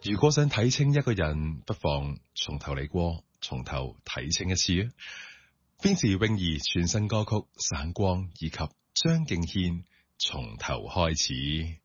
如果想睇清一個人，不妨從頭嚟過，從頭睇清一次啊！邊時泳兒全新歌曲《散光》以及張敬軒從頭開始。